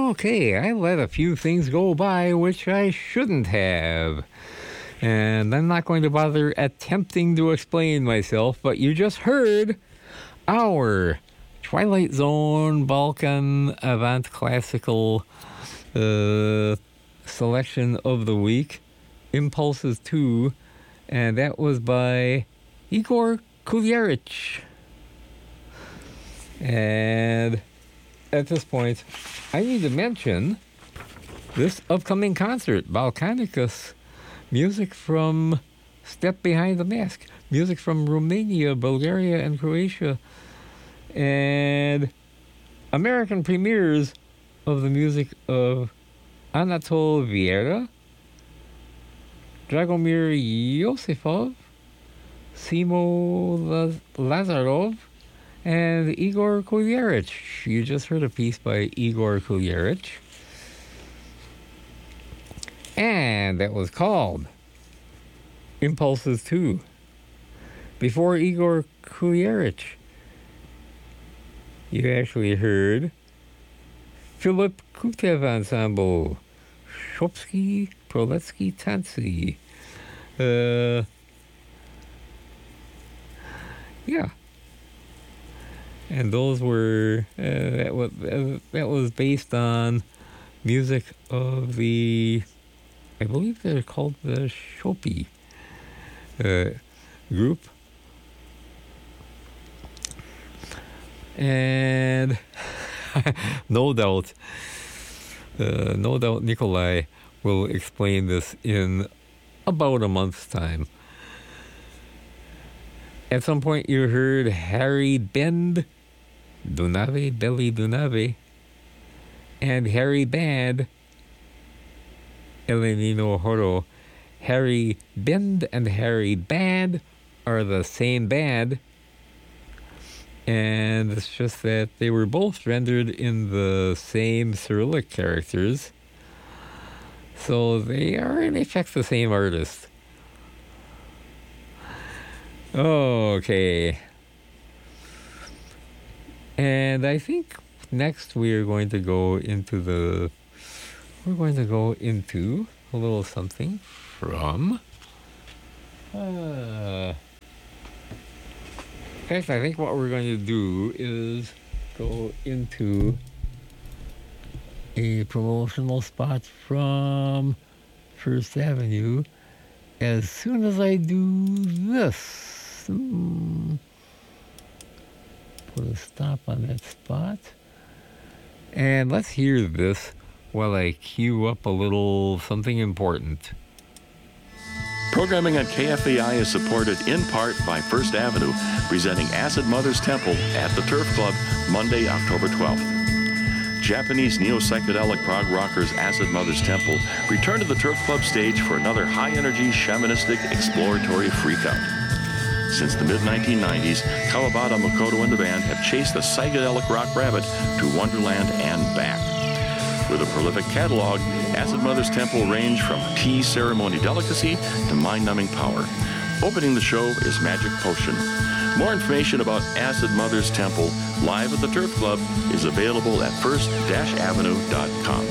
Okay, I let a few things go by which I shouldn't have. And I'm not going to bother attempting to explain myself, but you just heard our Twilight Zone Balkan Avant Classical selection of the week, Impulses 2, and that was by Igor Kuljerich. And at this point, I need to mention this upcoming concert, Balkanicus, music from Step Behind the Mask, music from Romania, Bulgaria, and Croatia, and American premieres of the music of Anatol Vieira, Dragomir Yosifov, Simo Lazarov, and Igor Kuljerich. You just heard a piece by Igor Kuljerich. And that was called Impulses 2. Before Igor Kuljerich, you actually heard Philip Kutev Ensemble, Shopsky, Proletsky, Tansy. Yeah. And those were, that was based on music of the, I believe they're called the Shopi group. And no doubt Nikolai will explain this in about a month's time. At some point you heard Harry Bend, Dunave, Belly Dunave, and Harry Band, Elenino Horo. Harry Bend and Harry Band are the same band, and it's just that they were both rendered in the same Cyrillic characters, so they are in effect the same artist. Okay. And I think next we're going to go into a little something from in fact, I think what we're going to do is go into a promotional spot from First Avenue as soon as I do this. Put a stop on that spot. And let's hear this while I cue up a little something important. Programming on KFAI is supported in part by First Avenue, presenting Acid Mother's Temple at the Turf Club, Monday, October 12th. Japanese neo-psychedelic prog rockers Acid Mother's Temple return to the Turf Club stage for another high-energy, shamanistic, exploratory freakout. Since the mid-1990s, Kawabata Makoto and the band have chased the psychedelic rock rabbit to Wonderland and back. With a prolific catalog, Acid Mother's Temple range from tea ceremony delicacy to mind-numbing power. Opening the show is Magic Potion. More information about Acid Mother's Temple live at the Turf Club is available at first-avenue.com.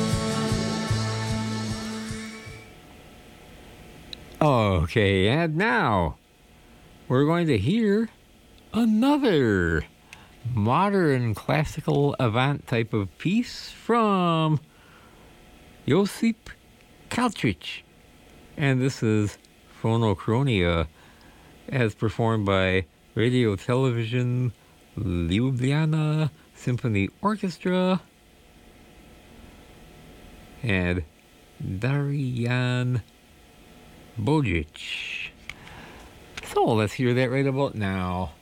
Okay, and now we're going to hear another modern classical avant type of piece from Josip Kaltrich. And this is Phonochronia, as performed by Radio Television Ljubljana Symphony Orchestra and Darijan Bojic. So let's hear that right about now.